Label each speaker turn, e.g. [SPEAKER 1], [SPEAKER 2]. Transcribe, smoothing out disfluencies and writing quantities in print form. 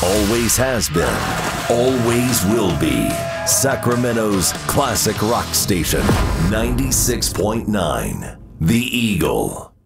[SPEAKER 1] Always has been, always will be. Sacramento's classic rock station, 96.9, The Eagle.